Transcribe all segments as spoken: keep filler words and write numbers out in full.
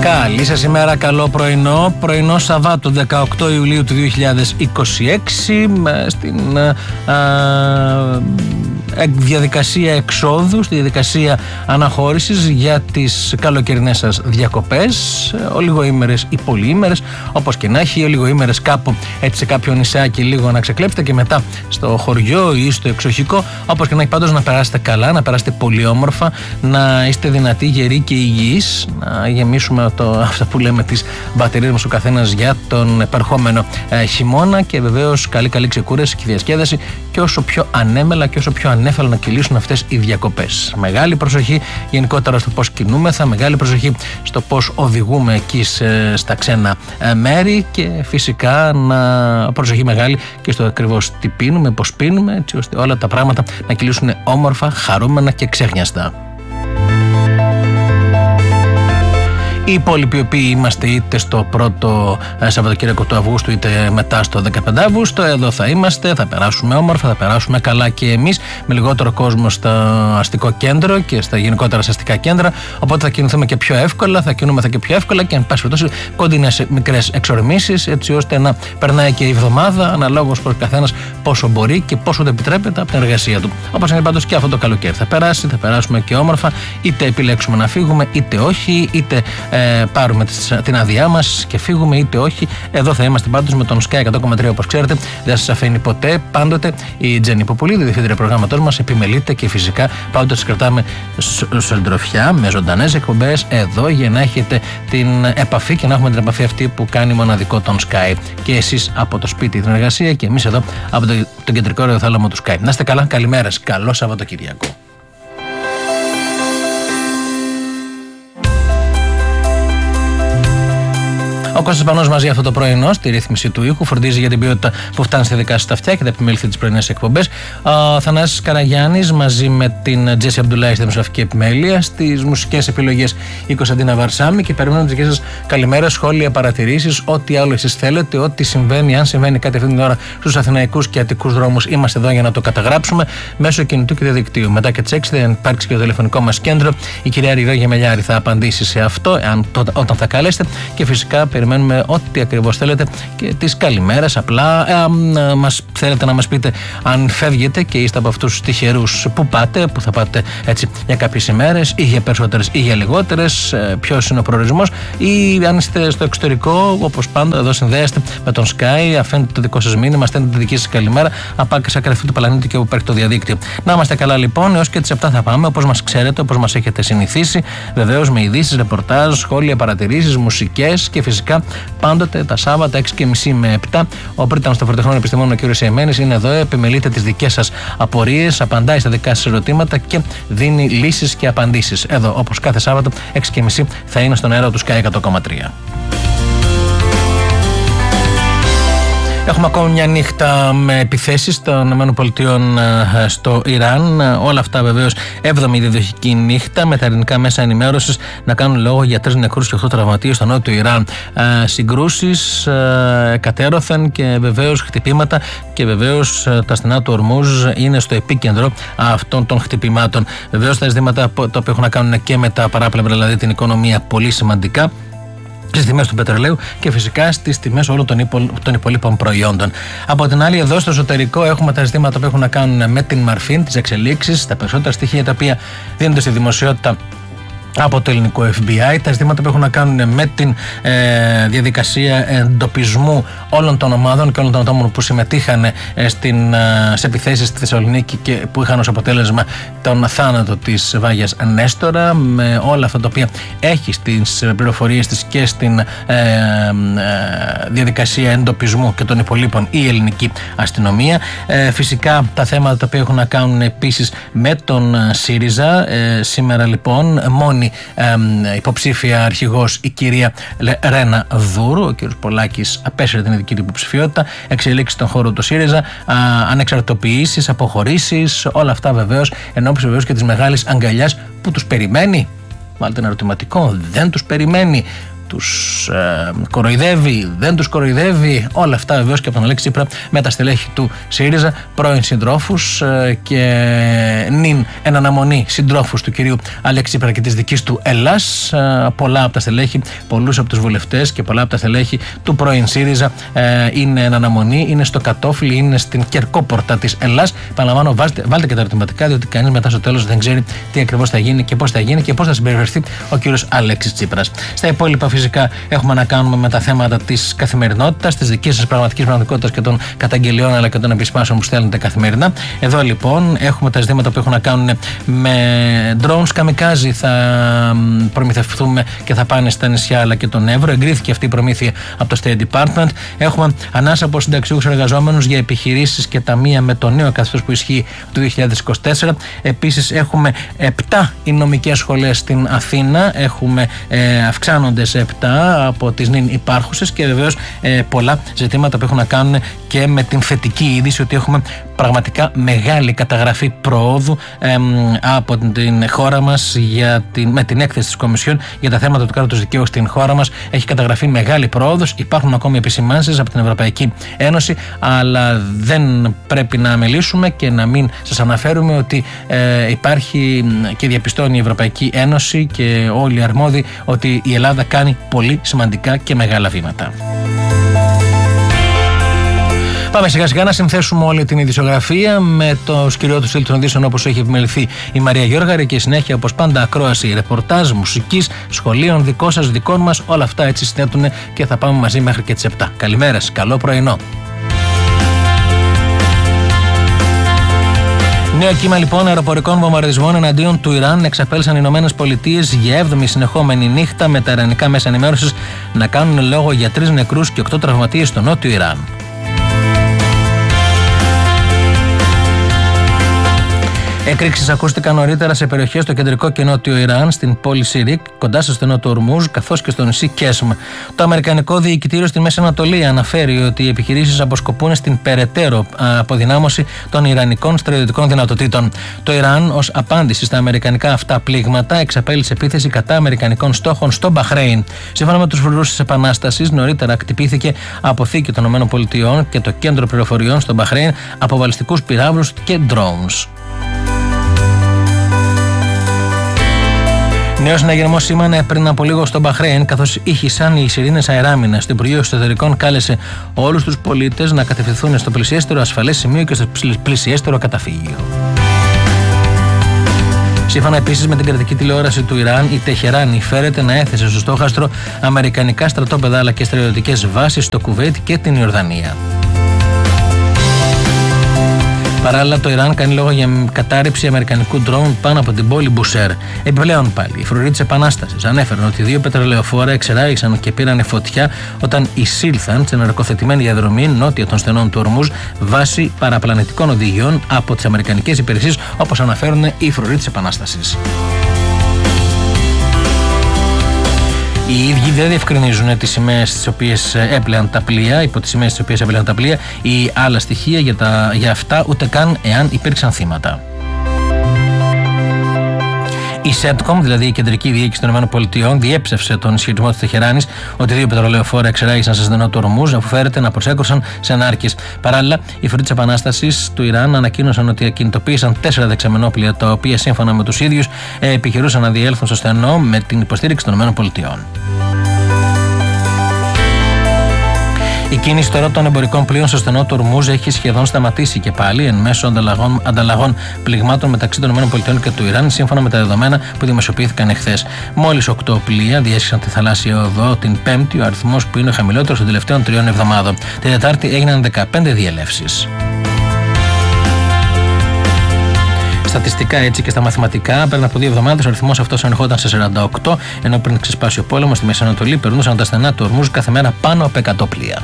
Καλή σας ημέρα, καλό πρωινό. Πρωινό Σαββάτου δεκαοκτώ Ιουλίου του δύο χιλιάδες είκοσι έξι στην α, διαδικασία εξόδου, στη διαδικασία αναχώρησης για τις καλοκαιρινές σας διακοπές, ολιγοήμερες ή πολυήμερες, όπως και να έχει, ολιγοήμερες κάπου έτσι σε κάποιο νησάκι λίγο να ξεκλέψετε και μετά στο χωριό ή στο εξοχικό, όπως και να έχει, πάντως να περάσετε καλά, να περάσετε πολύ όμορφα, να είστε δυνατοί, γεροί και υγιείς, να γεμίσουμε το, αυτά που λέμε τις μπαταρίες μας ο καθένας για τον επερχόμενο ε, χειμώνα και βεβαίως καλή καλή ξεκούραση και διασκέδαση και όσο πιο ανέμελα και όσο πιο ανέφαλα να κυλήσουν αυτές οι διακοπές. Μεγάλη προσοχή γενικότερα στο πώς κινούμεθα, μεγάλη προσοχή στο πώς οδηγούμε εκεί σε, στα ξένα ε, μέρη και φυσικά να, προσοχή μεγάλη και στο ακριβώς τι πίνουμε, πώς πίνουμε, έτσι ώστε όλα τα πράγματα να κυλήσουν όμορφα, χαρούμενα και ξέχνιαστα. Οι υπόλοιποι οι οποίοι είμαστε είτε στο πρώτο Σαββατοκύριακο του Αυγούστου είτε μετά στο δεκαπέντε Αυγούστου, εδώ θα είμαστε, θα περάσουμε όμορφα, θα περάσουμε καλά και εμείς, με λιγότερο κόσμο στο αστικό κέντρο και στα γενικότερα αστικά κέντρα, οπότε θα κινηθούμε και πιο εύκολα, θα κινούμεθα και πιο εύκολα και εν πάση περιπτώσει κοντινές μικρές εξορμήσεις, έτσι ώστε να περνάει και η εβδομάδα αναλόγως προς καθένας πόσο μπορεί και πόσο το επιτρέπεται από την εργασία του. Όπως είναι πάντως και αυτό το καλοκαίρι. Θα περάσει, θα περάσουμε και όμορφα, είτε επιλέξουμε να φύγουμε, είτε όχι, είτε Ε, πάρουμε την άδειά μας και φύγουμε είτε όχι. Εδώ θα είμαστε πάντως με τον Sky εκατό κόμμα τρία, όπως ξέρετε. Δεν σας αφήνει ποτέ, πάντοτε. Η Τζέννη Ποπουλίδη, διευθύντρια προγράμματός μας, επιμελείται και φυσικά πάντοτε σας κρατάμε συντροφιά με ζωντανές εκπομπές εδώ για να έχετε την επαφή και να έχουμε την επαφή αυτή που κάνει μοναδικό τον Sky. Και εσείς από το σπίτι την εργασία και εμείς εδώ από το, τον κεντρικό ραδιοθάλαμο του Sky. Να είστε καλά, καλημέρα, καλό Σαββατοκυριακό. Ο Κώστας Πανός μαζί αυτό το πρωινό στη ρύθμιση του ήχου, φροντίζει για την ποιότητα που φτάνει στη δικά σας τα αυτιά και θα επιμέλθει τις πρωινές εκπομπές. Ο Θανάσης Καραγιάννης μαζί με την Τζέσι Αμπτουλάη στη δημοσιογραφική επιμέλεια, στις μουσικές επιλογές η Κωνσταντίνα Βαρσάμη και περιμένουμε τις δικές σας καλημέρες, σχόλια, παρατηρήσεις, ό,τι άλλο εσείς θέλετε, ό,τι συμβαίνει, αν συμβαίνει κάτι αυτή την ώρα στους αθηναϊκούς και αττικούς δρόμους, είμαστε εδώ για να το καταγράψουμε μέσω κινητού και διαδικτύου. Μετά και τις έξι θα υπάρξει και το τηλεφωνικό μας κέντρο. Η κυρία Ριγό Γεμελιάρη θα απαντήσει σε αυτό αν, το, όταν θα καλέσετε και φυσικά περιμένουμε ό,τι ακριβώς θέλετε και τις καλημέρες. Απλά ε, ε, μας θέλετε να μας πείτε αν φεύγετε και είστε από αυτούς τους τυχερούς που πάτε, που θα πάτε έτσι για κάποιες ημέρες ή για περισσότερες ή για λιγότερες, ε, ποιος είναι ο προορισμός, ή αν είστε στο εξωτερικό, όπως πάντα εδώ συνδέεστε με τον Sky, αφήνετε το δικό σας μήνυμα, στέλνετε τη δική σας καλημέρα από άκρη σε άκρη αυτού του πλανήτη και όπου υπάρχει το διαδίκτυο. Να είμαστε καλά λοιπόν, έως και τις επτά θα πάμε, όπως μας ξέρετε, όπως μας έχετε συνηθίσει, βεβαίως με ειδήσεις, ρεπορτάζ, σχόλια, παρατηρήσεις, μουσικές και φυσικά πάντοτε τα Σάββατα έξι και μισή με επτά. Ο πρίτανος των φορτεχνών επιστημόνων, ο κ. Ιεμένης, είναι εδώ, επιμελείται τις δικές σας απορίες, απαντάει στα δικά σας ερωτήματα και δίνει λύσεις και απαντήσεις. Εδώ, όπως κάθε Σάββατο, έξι και μισή θα είναι στον αέρα του Sky εκατό κόμμα τρία. Έχουμε ακόμη μια νύχτα με επιθέσεις των ΗΠΑ στο Ιράν. Όλα αυτά βεβαίως έβδομη διαδοχική νύχτα, με τα ελληνικά μέσα ενημέρωσης να κάνουν λόγο για τρεις νεκρούς και οκτώ τραυματίες στο νότιο Ιράν. Συγκρούσεις κατέρωθεν και βεβαίως χτυπήματα και βεβαίως τα στενά του Ορμούζ είναι στο επίκεντρο αυτών των χτυπημάτων. Βεβαίως τα ζητήματα τα οποία έχουν να κάνουν και με τα παράπλευρα, δηλαδή την οικονομία, πολύ σημαντικά, στις τιμές του πετρελαίου και φυσικά στις τιμές όλων των, υπο, των υπολείπων προϊόντων. Από την άλλη, εδώ στο εσωτερικό έχουμε τα ζητήματα που έχουν να κάνουν με την μαρφή, τις εξελίξεις, τα περισσότερα στοιχεία τα οποία δίνονται στη δημοσιότητα από το ελληνικό εφ μπι άι, τα ζητήματα που έχουν να κάνουν με την ε, διαδικασία εντοπισμού όλων των ομάδων και όλων των ατόμων που συμμετείχαν ε, στην, ε, σε επιθέσεις στη Θεσσαλονίκη και που είχαν ως αποτέλεσμα τον θάνατο της Βάγιας Νέστορα, με όλα αυτά τα οποία έχει στις πληροφορίες της και στην ε, ε, διαδικασία εντοπισμού και των υπολείπων η ελληνική αστυνομία. Ε, φυσικά τα θέματα τα οποία έχουν να κάνουν επίσης με τον ΣΥΡΙΖΑ. Ε, σήμερα λοιπόν μόνη Ε, υποψήφια αρχηγός η κυρία Ρένα Δούρου, ο κύριος Πολάκης απέσυρε την ειδική του υποψηφιότητα, εξελίξει τον χώρο του ΣΥΡΙΖΑ, ανεξαρτητοποιήσεις, αποχωρήσεις, όλα αυτά βεβαίως ενώπιση βεβαίως και της μεγάλης αγκαλιάς που τους περιμένει. Βάλτε ένα ερωτηματικό, δεν τους περιμένει. τους ε, κοροϊδεύει, δεν τους κοροϊδεύει, όλα αυτά βεβαίως και από τον Αλέξη Τσίπρα με τα στελέχη του ΣΥΡΙΖΑ, πρώην συντρόφους ε, και νυν εν αναμονή συντρόφους του κυρίου Αλέξη Τσίπρα και της δικής του Ελλάς. Ε, πολλά από τα στελέχη, πολλούς από τους βουλευτές και πολλά από τα στελέχη του πρώην ΣΥΡΙΖΑ ε, είναι εν αναμονή, είναι στο κατόφλι, είναι στην κερκόπορτα της Ελλάς. Παραλαμβάνω, βάλτε, βάλτε και τα ερωτηματικά, διότι κανείς μετά στο τέλος δεν ξέρει τι ακριβώς θα γίνει και πώς θα γίνει και πώς θα συμπεριφερθεί ο κύριος Αλέξης Τσίπρας. Στα υπόλοιπα, φυσικά, έχουμε να κάνουμε με τα θέματα της καθημερινότητας, της δικής σας πραγματικής πραγματικότητας και των καταγγελιών αλλά και των επισπάσεων που στέλνετε καθημερινά. Εδώ λοιπόν έχουμε τα ζητήματα που έχουν να κάνουν με drones καμικάζι. Θα προμηθευτούμε και θα πάνε στα νησιά αλλά και τον Εύρο. Εγκρίθηκε αυτή η προμήθεια από το State Department. Έχουμε ανάσα από συνταξιούχους εργαζόμενους για επιχειρήσεις και ταμεία με το νέο καθεστώς που ισχύει το δύο χιλιάδες είκοσι τέσσερα. Επίσης, έχουμε επτά οι νομικές σχολές στην Αθήνα. Έχουμε, ε, αυξάνονται σε επτά από τις νυν υπάρχουσες και βεβαίως ε, πολλά ζητήματα που έχουν να κάνουν και με την θετική είδηση ότι έχουμε πραγματικά μεγάλη καταγραφή προόδου ε, από την χώρα μας για την, με την έκθεση της Κομισιόν για τα θέματα του κράτους δικαίου στην χώρα μας. Έχει καταγραφεί μεγάλη πρόοδος. Υπάρχουν ακόμη επισημάνσεις από την Ευρωπαϊκή Ένωση, αλλά δεν πρέπει να αμελήσουμε και να μην σας αναφέρουμε ότι ε, υπάρχει και διαπιστώνει η Ευρωπαϊκή Ένωση και όλοι οι αρμόδιοι ότι η Ελλάδα κάνει πολύ σημαντικά και μεγάλα βήματα. Πάμε σιγά σιγά να συνθέσουμε όλη την ειδησιογραφία με το σκυρό του στυλ των ειδήσεων όπως έχει επιμεληθεί η Μαρία Γιώργαρη και συνέχεια όπως πάντα ακρόαση, ρεπορτάζ, μουσικής, σχολείων, δικό σας, δικών μας, όλα αυτά έτσι συνέτουν και θα πάμε μαζί μέχρι και τις επτά. Καλημέρα, καλό πρωινό. Νέο κύμα λοιπόν αεροπορικών βομβαρδισμών εναντίον του Ιράν εξαπέλυσαν οι Ηνωμένες Πολιτείες για έβδομη συνεχόμενη νύχτα, με τα ιρανικά μέσα ενημέρωσης να κάνουν λόγο για τρεις νεκρούς και οκτώ τραυματίες στο νότιο Ιράν. Εκρήξεις ακούστηκαν νωρίτερα σε περιοχές στο κεντρικό και νότιο Ιράν, στην πόλη Σιρίκ, κοντά στο στενό του Ορμούζ, καθώς και στο νησί Κέσμ. Το Αμερικανικό Διοικητήριο στη Μέση Ανατολή αναφέρει ότι οι επιχειρήσεις αποσκοπούν στην περαιτέρω αποδυνάμωση των ιρανικών στρατιωτικών δυνατοτήτων. Το Ιράν, ως απάντηση στα αμερικανικά αυτά πλήγματα, εξαπέλυσε επίθεση κατά αμερικανικών στόχων στο Μπαχρέιν. Σύμφωνα με τους φρουρούς της Επανάστασης, νωρίτερα κτυπήθηκε αποθήκη των ΗΠΑ και το κέντρο πληροφοριών στο Μπαχρέιν από βαλιστικούς πυράβλους και drones. Νέο συναγερμό σήμανε πριν από λίγο στο Μπαχρέιν, καθώς ήχησαν οι σιρήνες αεράμινας. Το Υπουργείο Εσωτερικών κάλεσε όλους τους πολίτες να κατευθυνθούν στο πλησιέστερο ασφαλές σημείο και στο πλησιέστερο καταφύγιο. Σύμφωνα επίσης με την κρατική τηλεόραση του Ιράν, η Τεχεράνη φέρεται να έθεσε στο στόχαστρο αμερικανικά στρατόπεδα αλλά και στρατιωτικές βάσεις στο Κουβέιτ και την Ιορδανία. Παράλληλα, το Ιράν κάνει λόγο για κατάρριψη αμερικανικού ντρόουν πάνω από την πόλη Μπουσέρ. Επιπλέον, πάλι, οι φρουροί της Επανάστασης ανέφεραν ότι δύο πετρελαιοφόρα εξεράγησαν και πήραν φωτιά όταν εισήλθαν σε ναρκοθετημένη διαδρομή νότια των στενών του Ορμούζ βάσει παραπλανητικών οδηγιών από τις αμερικανικές υπηρεσίες, όπως αναφέρουν οι φρουροί της Επανάστασης. Οι ίδιοι δεν διευκρινίζουν τις σημαίες τις οποίες έπλεαν τα πλοία, υπό τις σημαίες τις οποίες έπλεαν τα πλοία ή άλλα στοιχεία για, τα, για αυτά, ούτε καν εάν υπήρξαν θύματα. Η ΣΕΝΤΚΟΜ, δηλαδή η Κεντρική Διοίκηση των ΗΠΑ, διέψευσε τον ισχυρισμό της Τεχεράνης ότι δύο πετρελαιοφόρα εξεράγησαν σε στενό του Ορμούζ, αφού φέρεται να προσέκρουσαν σε νάρκες. Παράλληλα, οι φρουροί της Επανάστασης του Ιράν ανακοίνωσαν ότι ακινητοποίησαν τέσσερα δεξαμενόπλια, τα οποία σύμφωνα με τους ίδιους επιχειρούσαν να διέλθουν στο στενό με την υποστήριξη των ΗΠΑ. Η κίνηση τώρα των εμπορικών πλοίων στο στενό του Ορμούζ έχει σχεδόν σταματήσει και πάλι εν μέσω ανταλλαγών, ανταλλαγών πληγμάτων μεταξύ των ΗΠΑ και του Ιράν, σύμφωνα με τα δεδομένα που δημοσιοποιήθηκαν εχθές. Μόλις οκτώ πλοία διέσχισαν τη θαλάσσια οδό την Πέμπτη, ο αριθμός που είναι ο χαμηλότερος των τελευταίων τριών εβδομάδων. Την Τετάρτη έγιναν δεκαπέντε διελεύσεις. Στατιστικά έτσι και στα μαθηματικά, πριν από δύο εβδομάδες ο αριθμός αυτός ανερχόταν σε σαράντα οκτώ, ενώ πριν ξεσπάσει ο πόλεμος στη Μέση Ανατολή περνούσαν τα στενά του Ορμούζ κάθε μέρα πάνω από εκατό πλοία.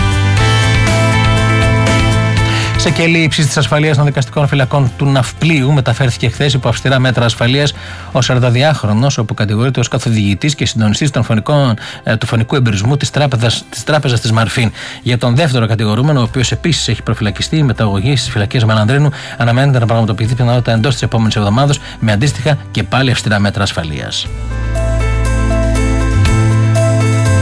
Σε κελί ύψης της ασφαλείας των δικαστικών φυλακών του Ναυπλίου μεταφέρθηκε χθες υπό αυστηρά μέτρα ασφαλείας ο σαρανταδυάχρονος, όπου κατηγορείται ως καθοδηγητής και συντονιστής των φωνικών, ε, του φωνικού εμπειρισμού της τράπεζας, της τράπεζας της Μαρφίν. Για τον δεύτερο κατηγορούμενο, ο οποίος επίσης έχει προφυλακιστεί, η μεταγωγή στις φυλακές Μαλανδρίνου αναμένεται να πραγματοποιηθεί πιθανότατα εντός της επόμενης εβδομάδας με αντίστοιχα και πάλι αυστηρά μέτρα ασφαλείας.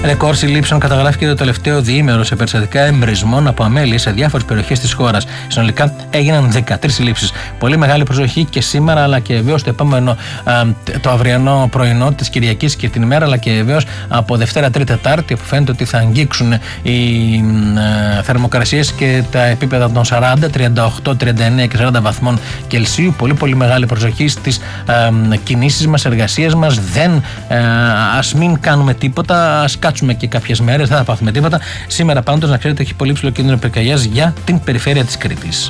Ρεκόρ συλλήψεων καταγράφηκε το τελευταίο διήμερο σε περιστατικά εμπρισμών από αμέλειες σε διάφορες περιοχές της χώρας. Συνολικά έγιναν δεκατρείς συλλήψεις. Πολύ μεγάλη προσοχή και σήμερα, αλλά και βεβαίως το επόμενο, το αυριανό πρωινό της Κυριακής και την ημέρα, αλλά και βεβαίως από Δευτέρα, Τρίτη, Τετάρτη, που φαίνεται ότι θα αγγίξουν οι θερμοκρασίες και τα επίπεδα των σαράντα, τριάντα οκτώ, τριάντα εννέα και σαράντα βαθμών Κελσίου. Πολύ πολύ μεγάλη προσοχή στις ε, κινήσεις μας, εργασίες μας. Δεν, ε, ας μην κάνουμε τίποτα, ας κάτσουμε και κάποιες μέρες, δεν θα πάθουμε τίποτα. Σήμερα πάντως να ξέρετε έχει πολύ ψηλό κίνδυνο πυρκαγιάς για την περιφέρεια της Κρήτης.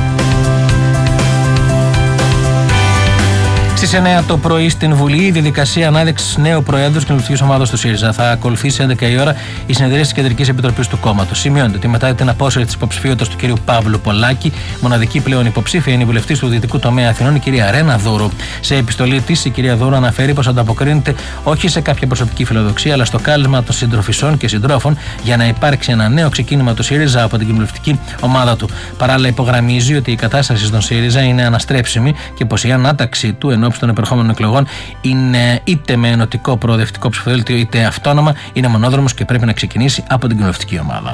Στις εννέα το πρωί στην Βουλή η διαδικασία ανάδειξης νέου Προέδρου Κοινοβουλευτικής Ομάδας του ΣΥΡΙΖΑ. Θα ακολουθήσει έντεκα η ώρα η συνεδρία της Κεντρικής Επιτροπής του κόμματος. Σημειώνεται ότι μετά την απόσυρση της υποψηφιότητας του κ. Παύλου Πολάκη, μοναδική πλέον υποψήφια είναι η βουλευτής του Δυτικού Τομέα Αθηνών, η κυρία Ρένα Δούρου. Σε επιστολή της, η κυρία Δούρου αναφέρει πως ανταποκρίνεται όχι σε κάποια προσωπική φιλοδοξία, αλλά στο κάλεσμα των συντροφισών και συντρόφων για να υπάρξει ένα νέο ξεκίνημα του ΣΥΡΙΖΑ από την κοινοβουλευτική ομάδα του. Παράλληλα, υπογραμμίζει ότι η κατάσταση στον ΣΥΡΙΖΑ είναι αναστρέψιμη και πως η ανάταξη του ενόψει των επερχόμενων εκλογών είναι είτε με ενωτικό προοδευτικό ψηφοδέλτιο είτε αυτόνομα, είναι μονόδρομος και πρέπει να ξεκινήσει από την κοινοβουλευτική ομάδα.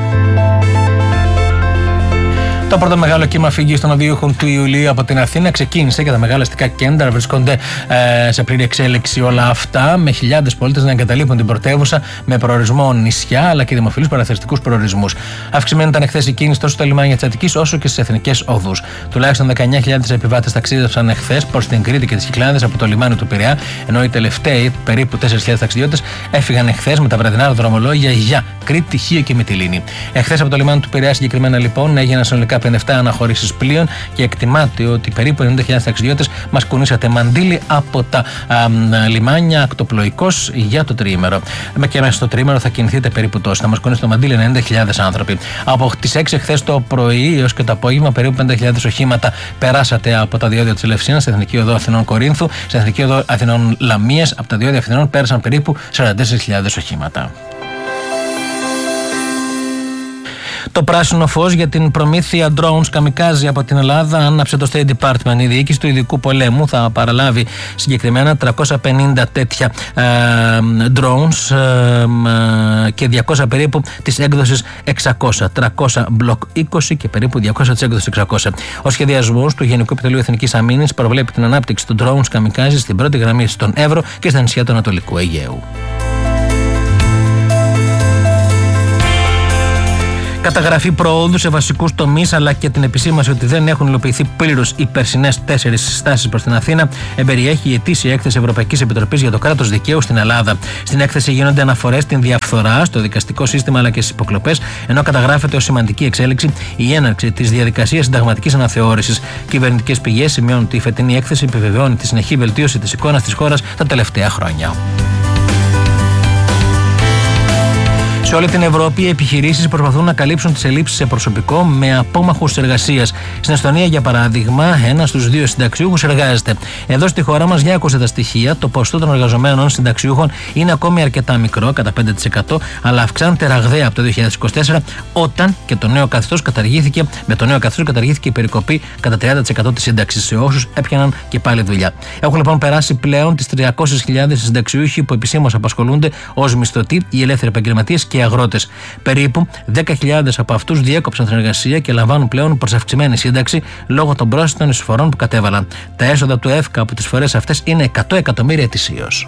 Το πρώτο μεγάλο κύμα φυγής των οδείχων του Ιουλίου από την Αθήνα ξεκίνησε και τα μεγάλα αστικά κέντρα βρίσκονται ε, σε πλήρη εξέλιξη όλα αυτά, με χιλιάδες πολίτες να εγκαταλείπουν την πρωτεύουσα με προορισμό νησιά αλλά και δημοφιλούς παραθεριστικούς προορισμούς. Αυξημένη ήταν εχθές η κίνηση τόσο στα λιμάνια της Αττικής όσο και στις εθνικές οδούς. Τουλάχιστον δεκαεννέα χιλιάδες επιβάτες ταξίδευσαν εχθές προς την Κρήτη και τις Κυκλάδες από το λιμάνι του Πειραιά, ενώ οι τελευταίοι, περίπου τέσσερις χιλιάδες ταξιδιώτες, έφυγαν εχθές με τα βραδινά δρομολόγια για Κρήτη, Χίο και Μυτιλήνη. Εχθές από το λιμάνι του Πειραιά συγκεκριμένα λοιπόν έγιναν συνολικά πενήντα επτά αναχωρήσεις πλοίων και εκτιμάται ότι περίπου ενενήντα χιλιάδες ταξιδιώτες μας κουνήσατε μαντίλι από τα α, λιμάνια ακτοπλοϊκώς για το τριήμερο. Και μέσα στο τριήμερο θα κινηθείτε περίπου τόσο. Θα μας κουνήσει το μαντίλι ενενήντα χιλιάδες άνθρωποι. Από τις έξι χθες το πρωί έως και το απόγευμα, περίπου πενήντα χιλιάδες οχήματα περάσατε από τα διόδια της Ελευσίνας, στην Εθνική Οδό Αθηνών Κορίνθου, στην Εθνική Οδό Αθηνών Λαμίας. Από τα διόδια Αθηνών πέρασαν περίπου σαράντα τέσσερις χιλιάδες οχήματα. Το πράσινο φως για την προμήθεια drones καμικάζι από την Ελλάδα άναψε το State Department. Η διοίκηση του ειδικού πολέμου θα παραλάβει συγκεκριμένα τριακόσια πενήντα τέτοια ε, drones ε, και διακόσια περίπου της έκδοσης εξακόσια, τριακόσια Block είκοσι και περίπου διακόσια της έκδοσης εξακόσια. Ο σχεδιασμός του Γενικού Επιτελείου Εθνικής Αμήνης προβλέπει την ανάπτυξη των drones καμικάζι στην πρώτη γραμμή στον Εύρο και στα νησιά του Ανατολικού Αιγαίου. Καταγραφή προόδου σε βασικούς τομείς αλλά και την επισήμανση ότι δεν έχουν υλοποιηθεί πλήρως οι περσινές τέσσερις συστάσεις προς την Αθήνα εμπεριέχει η ετήσια έκθεση Ευρωπαϊκής Επιτροπής για το κράτος δικαίου στην Ελλάδα. Στην έκθεση γίνονται αναφορές στην διαφθορά, στο δικαστικό σύστημα αλλά και στις υποκλοπές, ενώ καταγράφεται ως σημαντική εξέλιξη η έναρξη της διαδικασίας συνταγματικής αναθεώρησης. Κυβερνητικές πηγές σημειώνουν ότι η φετινή έκθεση επιβεβαιώνει τη συνεχή βελτίωση της εικόνας της χώρας τα τελευταία χρόνια. Σε όλη την Ευρώπη, οι επιχειρήσεις προσπαθούν να καλύψουν τις ελλείψεις σε προσωπικό με απόμαχους εργασίας. Στην Εστονία, για παράδειγμα, ένας στους δύο συνταξιούχους εργάζεται. Εδώ στη χώρα μας, για ακούστε τα στοιχεία, το ποσοστό των εργαζομένων συνταξιούχων είναι ακόμη αρκετά μικρό, κατά πέντε τοις εκατό, αλλά αυξάνεται ραγδαία από το δύο χιλιάδες είκοσι τέσσερα, όταν και το νέο καθεστώς καταργήθηκε, με το νέο καθεστώς καταργήθηκε η περικοπή κατά τριάντα τοις εκατό της σύνταξης σε όσους έπιαναν και πάλι δουλειά. Έχουν λοιπόν περάσει πλέον τις τριακόσιες χιλιάδες συνταξιούχοι που επισήμως απασχολούνται ως μισθωτοί, οι ελεύθεροι επαγγελματίες και οι αγρότες. Περίπου δέκα χιλιάδες από αυτούς διέκοψαν την εργασία και λαμβάνουν πλέον προσαυξημένη σύνταξη λόγω των πρόσθετων εισφορών που κατέβαλαν. Τα έσοδα του ΕΦΚΑ από τις φορές αυτές είναι εκατό εκατομμύρια ετησίως.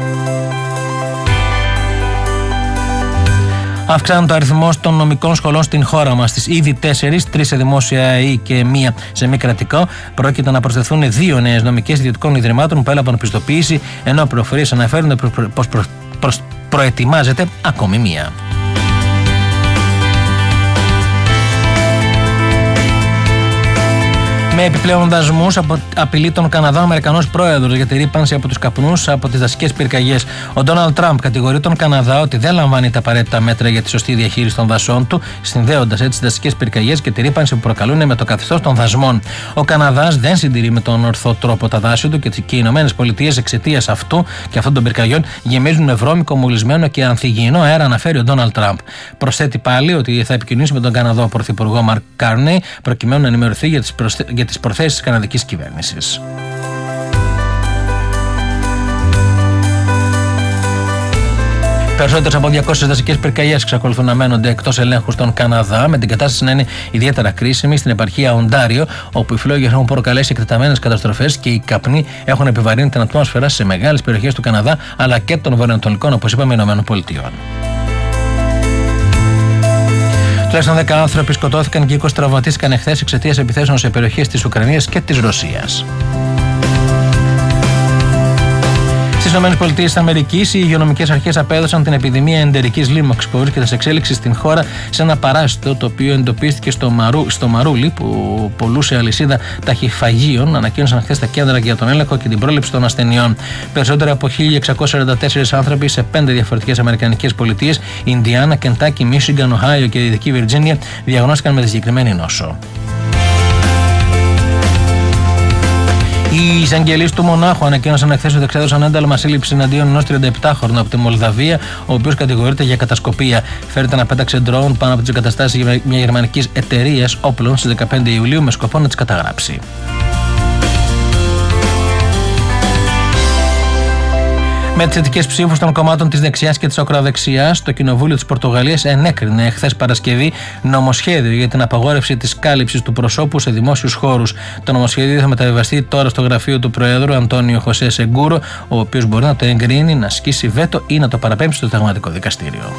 Αυξάνεται ο αριθμός των νομικών σχολών στην χώρα μας. Στις ήδη τέσσερις, τρεις σε δημόσια ή και μία σε μη κρατικό, πρόκειται να προσθεθούν δύο νέες νομικές ιδιωτικών ιδρυμάτων που έλαβαν πιστοποίηση, ενώ πληροφορίες αναφέρουν πως προ... προ... προετοιμάζεται ακόμη μία. Με επιπλέον δασμούς απειλεί τον Καναδά ο Αμερικανός πρόεδρος για τη ρύπανση από τους καπνούς από τις δασικές πυρκαγιές. Ο Ντόναλντ Τραμπ κατηγορεί τον Καναδά ότι δεν λαμβάνει τα απαραίτητα μέτρα για τη σωστή διαχείριση των δασών του, συνδέοντας έτσι τις δασικές πυρκαγιές και τη ρύπανση που προκαλούν με το καθεστώς των δασμών. Ο Καναδάς δεν συντηρεί με τον ορθό τρόπο τα δάση του και οι Ηνωμένες Πολιτείες εξαιτίας αυτού και αυτών των πυρκαγιών γεμίζουν με βρώμικο, μολυσμένο και ανθυγιεινό αέρα, αναφέρει ο Ντόναλντ Τραμπ. Προσθέτει πάλι ότι θα επικοινωνήσει με τον Καναδό Πρωθυπουργό Μαρκ Κάρνεϊ προκειμένου να ενημερωθεί για τις, προσθε... για τις προθέσεις της καναδικής κυβέρνησης. Περισσότερες από διακόσιες δασικές πυρκαγιές εξακολουθούν να μένονται εκτός ελέγχου στον Καναδά, με την κατάσταση να είναι ιδιαίτερα κρίσιμη στην επαρχία Οντάριο, όπου οι φλόγες έχουν προκαλέσει εκτεταμένες καταστροφές και οι καπνοί έχουν επιβαρύνει την ατμόσφαιρα σε μεγάλες περιοχές του Καναδά αλλά και των βορειοανατολικών, όπως είπαμε, Ηνωμένων Πολιτειών. Τουλάχιστον δέκα άνθρωποι σκοτώθηκαν και είκοσι τραυματίστηκαν εχθές εξαιτίας επιθέσεων σε περιοχές της Ουκρανίας και της Ρωσίας. Στις ΗΠΑ, οι υγειονομικές αρχές απέδωσαν την επιδημία εντερικής λίμωξης που βρίσκεται σε εξέλιξη στην χώρα σε ένα παράσιτο το οποίο εντοπίστηκε στο, Μαρού, στο Μαρούλι, που πωλούσε αλυσίδα ταχυφαγίων, ανακοίνωσαν χθες τα κέντρα για τον έλεγχο και την πρόληψη των ασθενειών. Περισσότεροι από χίλια εξακόσιοι σαράντα τέσσερις άνθρωποι σε πέντε διαφορετικές αμερικανικές πολιτείες, Ινδιάνα, Κεντάκι, Μίσιγκαν, Οχάιο και Δυτική Βιρτζίνια, διαγνώστηκαν με τη συγκεκριμένη νόσο. Οι εισαγγελείς του Μονάχου ανακοίνωσαν εχθές ότι εξέδωσαν ένταλμα σύλληψης εναντίον ενός τριανταεπτάχρονου από τη Μολδαβία, ο οποίος κατηγορείται για κατασκοπία. Φέρεται να πέταξε ντρόουν πάνω από τις εγκαταστάσεις μια γερμανικής εταιρείας όπλων στις δεκαπέντε Ιουλίου με σκοπό να τις καταγράψει. Με τις θετικές ψήφους των κομμάτων της δεξιάς και της ακροδεξιάς, το Κοινοβούλιο της Πορτογαλίας ενέκρινε εχθές Παρασκευή νομοσχέδιο για την απαγόρευση της κάλυψης του προσώπου σε δημόσιους χώρους. Το νομοσχέδιο θα μεταβιβαστεί τώρα στο γραφείο του Προέδρου Αντώνιο Χωσέ Σεγκούρο, ο οποίος μπορεί να το εγκρίνει, να ασκήσει βέτο ή να το παραπέμψει στο Συνταγματικό Δικαστήριο.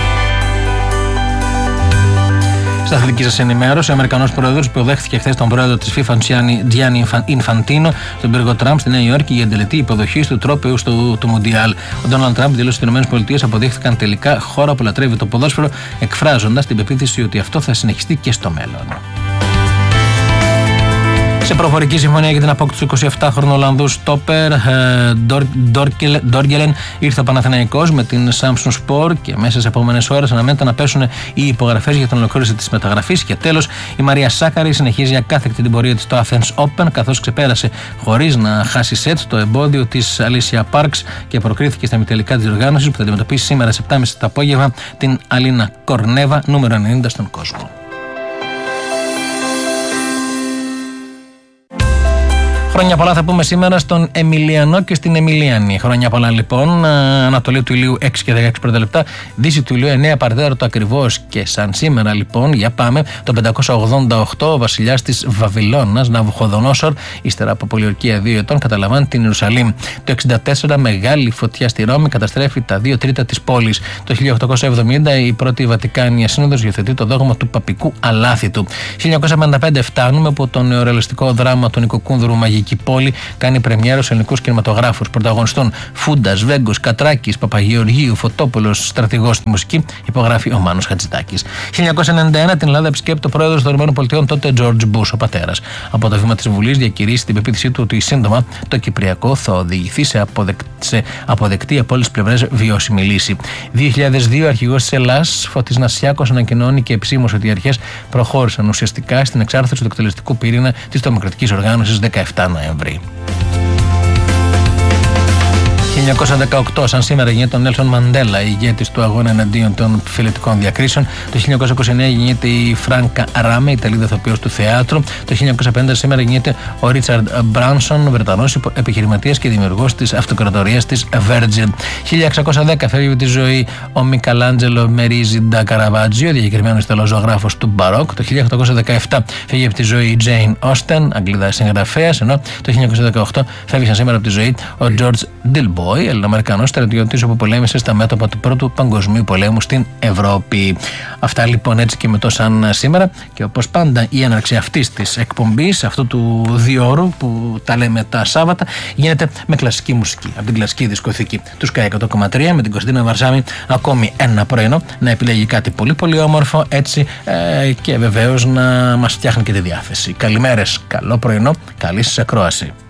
Στα αθλητική σας ενημέρωση, ο Αμερικανός Πρόεδρος υποδέχθηκε χθες τον πρόεδρο της FIFA, Gianni Infantino, στον πύργο Τραμπ στη Νέα Υόρκη για τελετή υποδοχής του τρόπαιου του Μουντιάλ. Ο Ντόναλντ Τραμπ δήλωσε ότι οι ΗΠΑ αποδείχθηκαν τελικά χώρα που λατρεύει το ποδόσφαιρο, εκφράζοντας την πεποίθηση ότι αυτό θα συνεχιστεί και στο μέλλον. Σε προφορική συμφωνία για την απόκτηση του εικοσιεπτάχρονου Ολλανδού στόπερ Ντόργκελεν ήρθε ο Παναθηναϊκός με την Samsung Sport και μέσα σε επόμενες ώρες αναμένεται να πέσουν οι υπογραφές για την ολοκλήρωση της μεταγραφής. Και τέλος, η Μαρία Σάκαρη συνεχίζει ακάθεκτη την πορεία της στο Athens Open, καθώς ξεπέρασε χωρίς να χάσει σετ το εμπόδιο της Alicia Parks και προκρίθηκε στα ημιτελικά της διοργάνωσης που θα αντιμετωπίσει σήμερα στις επτά και μισή το απόγευμα την Αλίνα Κορνέβα, νούμερο ενενήντα στον κόσμο. Χρόνια πολλά θα πούμε σήμερα στον Εμιλιανό και στην Εμιλιάνη. Χρόνια πολλά λοιπόν. Ανατολή του ηλίου έξι και δεκαέξι πρώτα λεπτά. Δύση του ηλίου εννέα παρατέταρτο ακριβώς. Και σαν σήμερα λοιπόν, για πάμε, το πεντακόσια ογδόντα οκτώ ο βασιλιάς της Βαβυλώνας, Ναβουχοδονόσορ, ύστερα από πολιορκία δύο ετών, καταλαμβάνει την Ιερουσαλήμ. Το εξήντα τέσσερα μεγάλη φωτιά στη Ρώμη καταστρέφει τα δύο τρίτα της πόλης. Το χίλια οκτακόσια εβδομήντα η πρώτη Βατικάνια Σύνοδος υιοθετεί το δόγμα του παπικού αλάθητου. χίλια εννιακόσια πενήντα πέντε φτάνουμε από το νεορεαλιστικό δράμα του Νικοκούνδρου Μαγική πόλη κάνει πρεμιέρα στους ελληνικούς κινηματογράφους. Πρωταγωνιστούν Φούντας, Βέγκος, Κατράκης, Παπαγεωργίου, Φωτόπουλος, στρατηγός στη μουσική, υπογράφει ο Μάνος Χατζηδάκης. χίλια εννιακόσια ενενήντα ένα την Ελλάδα επισκέπτεται ο πρόεδρος των ΗΠΑ, τότε George Bush, ο πατέρας. Από το βήμα της Βουλής διακηρύσει την πεποίθησή του ότι σύντομα το Κυπριακό θα οδηγηθεί σε, αποδεκ... σε αποδεκτή από όλες τις πλευρές βιώσιμη λύση. δύο χιλιάδες δύο αρχηγός της Ελλάς, Φώτης Νασιάκος, ανακοινώνει και επισήμως ότι οι αρχές προχώρησαν ουσιαστικά στην εξάρτηση του εκτελεστικού πυρήνα της Δημοκρατικής Οργάνωσης δεκαεπτά Νοεμβρίου. χίλια εννιακόσια δεκαοκτώ, σαν σήμερα, γεννιέται ο Νέλσον Μαντέλα, ηγέτης του αγώνα εναντίον των φυλετικών διακρίσεων. Το χίλια εννιακόσια είκοσι εννέα γεννιέται η Φράνκα Ράμε, Ιταλίδα ηθοποιός του θεάτρου. Το χίλια εννιακόσια πενήντα σήμερα γεννιέται ο Ρίτσαρντ Μπράνσον, Βρετανός επιχειρηματίας και δημιουργός της αυτοκρατορίας της Virgin. χίλια εξακόσια δέκα φεύγει από τη ζωή ο Μικαλάντζελο Μερίζι ντα Καραβάτζιο, διακεκριμένος Ιταλός ζωγράφος του Μπαρόκ. Το χίλια οκτακόσια δεκαεπτά φεύγει από τη ζωή η Τζέιν Όστεν, Αγγλίδα συγγραφέας, ενώ το χίλια εννιακόσια δεκαοκτώ φεύγει σήμερα από τη ζωή ο Τζορτζ Ντιλμπόι, Ελληνοαμερικανός στρατιώτης που πολέμησε στα μέτωπα του Πρώτου Παγκοσμίου Πολέμου στην Ευρώπη. Αυτά λοιπόν έτσι και με το σαν σήμερα. Και όπως πάντα η έναρξη αυτής της εκπομπής, αυτού του διόρου που τα λέμε τα Σάββατα, γίνεται με κλασική μουσική. Από την κλασική δισκοθήκη του Sky εκατό κόμμα τρία με την Κωνσταντίνα Βαρσάμι, ακόμη ένα πρωινό να επιλέγει κάτι πολύ πολύ όμορφο έτσι ε, και βεβαίως να μας φτιάχνει και τη διάθεση. Καλημέρες, καλό πρωινό, καλή σας ακρόαση.